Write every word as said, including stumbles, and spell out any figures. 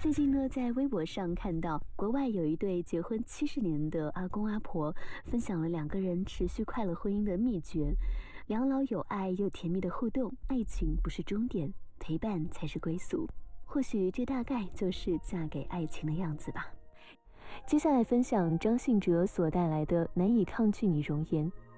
最近呢，在微博上看到国外有一对结婚七十年的阿公阿婆分享了两个人持续快乐婚姻的秘诀：两老有爱又甜蜜的互动，爱情不是终点，陪伴才是归宿。或许这大概就是嫁给爱情的样子吧。接下来分享张信哲所带来的《难以抗拒你容颜》。